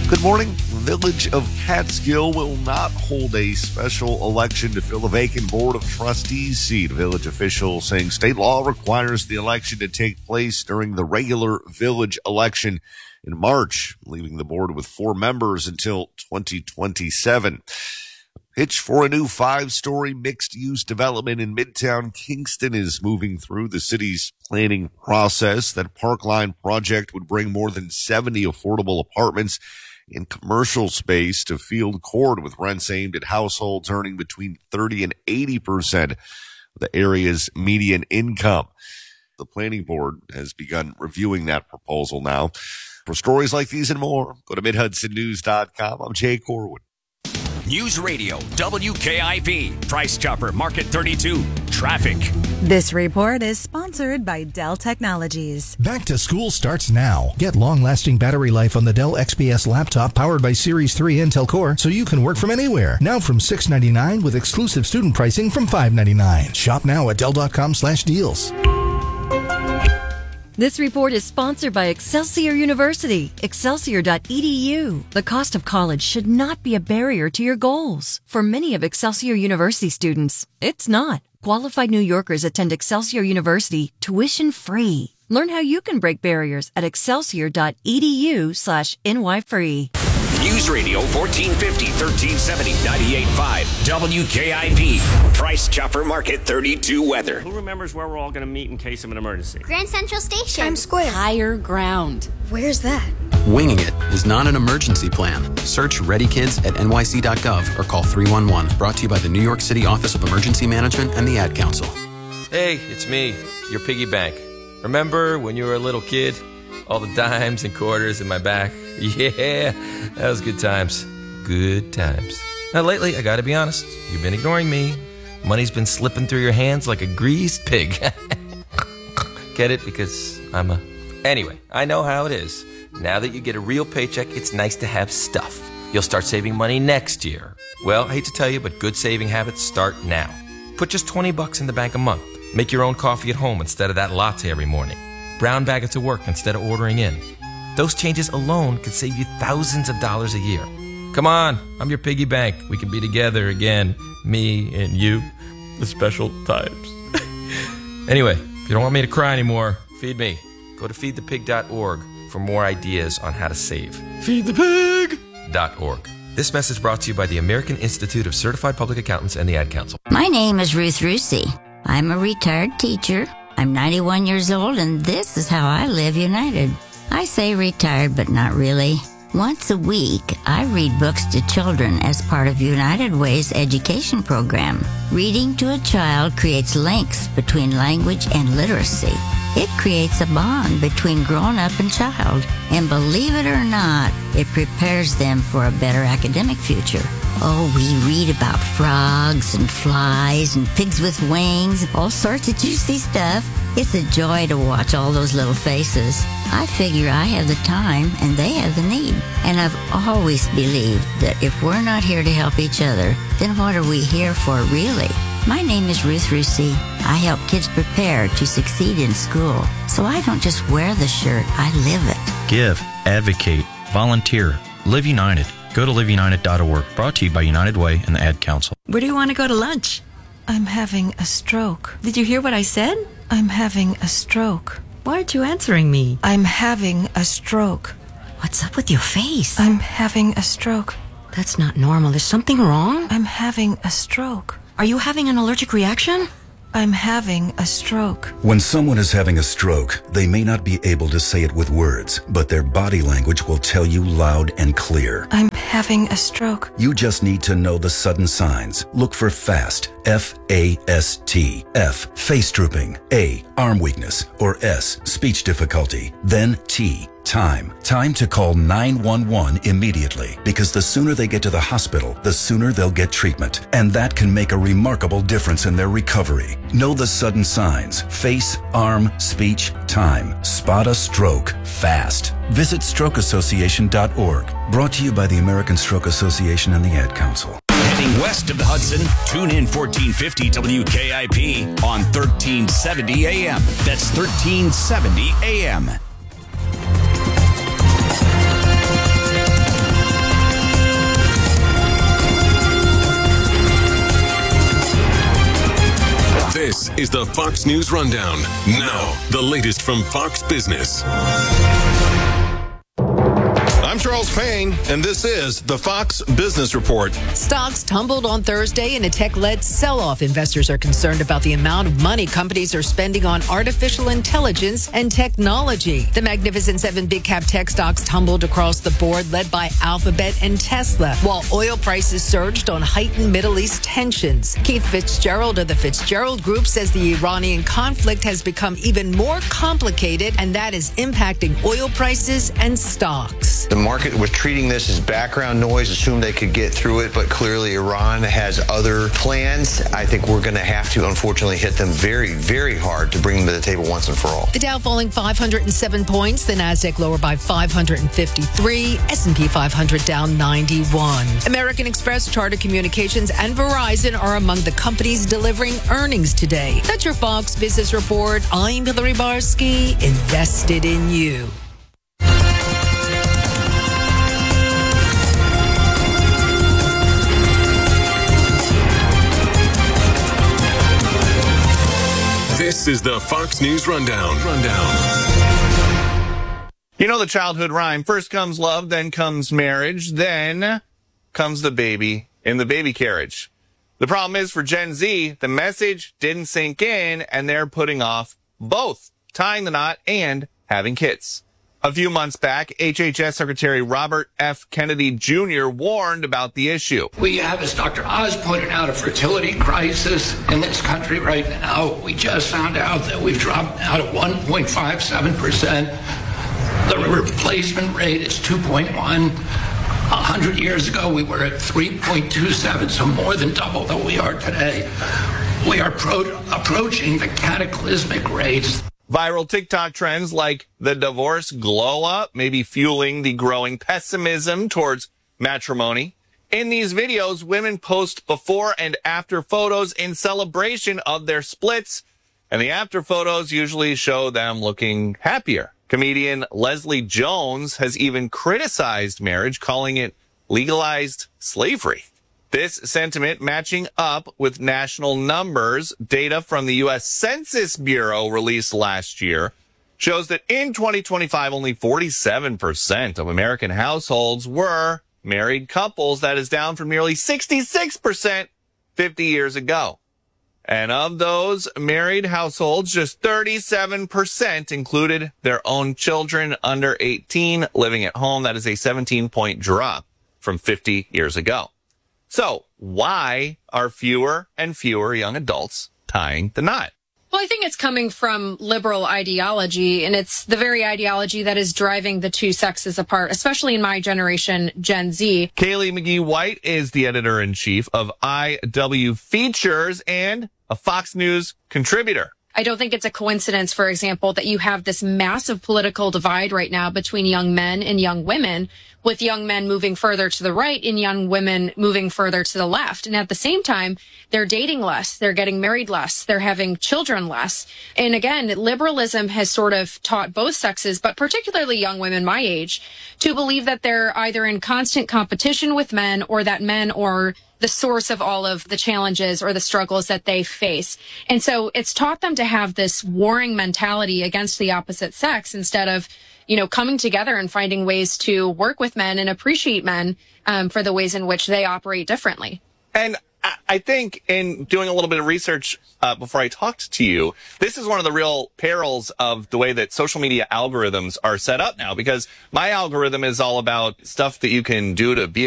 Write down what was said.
Good morning. The Village of Catskill will not hold a special election to fill a vacant Board of Trustees seat. Village officials saying state law requires the election to take place during the regular village election in March, leaving the board with 4 members until 2027. Pitch for a new 5-story mixed-use development in Midtown Kingston is moving through the city's planning process. That Parkline project would bring more than 70 affordable apartments in commercial space to Field Court, with rents aimed at households earning between 30 and 80% of the area's median income. The planning board has begun reviewing that proposal now. For stories like these and more, go to MidHudsonNews.com. I'm Jay Corwin. News Radio, WKIP, Price Chopper, Market 32, Traffic. This report is sponsored by Dell Technologies. Back to school starts now. Get long-lasting battery life on the Dell XPS laptop powered by Series 3 Intel Core so you can work from anywhere. Now from $699 with exclusive student pricing from $599. Shop now at Dell.com/deals. This report is sponsored by Excelsior University, excelsior.edu. The cost of college should not be a barrier to your goals. For many of Excelsior University students, it's not. Qualified New Yorkers attend Excelsior University tuition free. Learn how you can break barriers at excelsior.edu/NYFree. News Radio 1450, 1370, 98.5, WKIP, Price Chopper, Market 32 weather. Who remembers where we're all going to meet in case of an emergency? Grand Central Station. Times Square. Higher ground. Where's that? Winging it is not an emergency plan. Search Ready Kids at nyc.gov or call 311. Brought to you by the New York City Office of Emergency Management and the Ad Council. Hey, it's me, your piggy bank. Remember when you were a little kid? All the dimes and quarters in my back? Yeah, that was good times. Good times. Now lately, I gotta be honest, you've been ignoring me. Money's been slipping through your hands like a greased pig. Get it? Because I'm a... Anyway, I know how it is. Now that you get a real paycheck, it's nice to have stuff. You'll start saving money next year. Well, I hate to tell you, but good saving habits start now. Put just $20 in the bank a month. Make your own coffee at home instead of that latte every morning. Brown bag it to work instead of ordering in. Those changes alone could save you thousands of dollars a year. Come on, I'm your piggy bank. We can be together again, me and you, the special times. Anyway, if you don't want me to cry anymore, feed me. Go to feedthepig.org for more ideas on how to save. Feedthepig.org. This message brought to you by the American Institute of Certified Public Accountants and the Ad Council. My name is Ruth Rusi. I'm a retired teacher. I'm 91 years old, and this is how I live united. I say retired, but not really. Once a week, I read books to children as part of United Way's education program. Reading to a child creates links between language and literacy. It creates a bond between grown-up and child. And believe it or not, it prepares them for a better academic future. Oh, we read about frogs and flies and pigs with wings, all sorts of juicy stuff. It's a joy to watch all those little faces. I figure I have the time and they have the need. And I've always believed that if we're not here to help each other, then what are we here for really? My name is Ruth Rusi. I help kids prepare to succeed in school. So I don't just wear the shirt, I live it. Give, advocate, volunteer, live united. Go to liveunited.org. Brought to you by United Way and the Ad Council. Where do you want to go to lunch? I'm having a stroke. Did you hear what I said? I'm having a stroke. Why aren't you answering me? I'm having a stroke. What's up with your face? I'm having a stroke. That's not normal. Is something wrong? I'm having a stroke. Are you having an allergic reaction? I'm having a stroke. When someone is having a stroke, they may not be able to say it with words, but their body language will tell you loud and clear. I'm having a stroke. You just need to know the sudden signs. Look for FAST, F-A-S-T. F, face drooping. A, arm weakness. Or S, speech difficulty. Then T, time. Time to call 911 immediately, because the sooner they get to the hospital, the sooner they'll get treatment. And that can make a remarkable difference in their recovery. Know the sudden signs. Face, arm, speech, time. Spot a stroke fast. Visit strokeassociation.org. Brought to you by the American Stroke Association and the Ad Council. Heading west of the Hudson, tune in 1450 WKIP on 1370 AM. That's 1370 AM. is the Fox News Rundown. Now, the latest from Fox Business. I'm Charles Payne, and this is the Fox Business Report. Stocks tumbled on Thursday in a tech-led sell-off. Investors are concerned about the amount of money companies are spending on artificial intelligence and technology. The Magnificent Seven big-cap tech stocks tumbled across the board, led by Alphabet and Tesla, while oil prices surged on heightened Middle East tensions. Keith Fitzgerald of the Fitzgerald Group says the Iranian conflict has become even more complicated, and that is impacting oil prices and stocks. The market was treating this as background noise, assumed they could get through it, but clearly Iran has other plans. I think we're going to have to, unfortunately, hit them very, very hard to bring them to the table once and for all. The Dow falling 507 points, the Nasdaq lower by 553, S&P 500 down 91. American Express, Charter Communications, and Verizon are among the companies delivering earnings today. That's your Fox Business Report. I'm Hillary Barsky, invested in you. This is the Fox News Rundown. You know the childhood rhyme. First comes love, then comes marriage, then comes the baby in the baby carriage. The problem is for Gen Z, the message didn't sink in, and they're putting off both tying the knot and having kids. A few months back, HHS Secretary Robert F. Kennedy Jr. warned about the issue. We have, as Dr. Oz pointed out, a fertility crisis in this country right now. We just found out that we've dropped out of 1.57%. The replacement rate is 2.1. 100 years ago, we were at 3.27, so more than double that we are today. We are approaching the cataclysmic rates. Viral TikTok trends like the divorce glow up may be fueling the growing pessimism towards matrimony. In these videos, women post before and after photos in celebration of their splits, and the after photos usually show them looking happier. Comedian Leslie Jones has even criticized marriage, calling it legalized slavery. This sentiment matching up with national numbers. Data from the U.S. Census Bureau released last year shows that in 2025, only 47% of American households were married couples. That is down from nearly 66% 50 years ago. And of those married households, just 37% included their own children under 18 living at home. That is a 17-point drop from 50 years ago. So why are fewer and fewer young adults tying the knot? Well, I think it's coming from liberal ideology, and it's the very ideology that is driving the two sexes apart, especially in my generation, Gen Z. Kaylee McGee-White is the editor-in-chief of IW Features and a Fox News contributor. I don't think it's a coincidence, for example, that you have this massive political divide right now between young men and young women, with young men moving further to the right and young women moving further to the left. And at the same time, they're dating less, they're getting married less, they're having children less. And again, liberalism has sort of taught both sexes, but particularly young women my age, to believe that they're either in constant competition with men, or that men are the source of all of the challenges or the struggles that they face. And so it's taught them to have this warring mentality against the opposite sex instead of, coming together and finding ways to work with men and appreciate men for the ways in which they operate differently. And I think in doing a little bit of research before I talked to you, this is one of the real perils of the way that social media algorithms are set up now, because my algorithm is all about stuff that you can do to be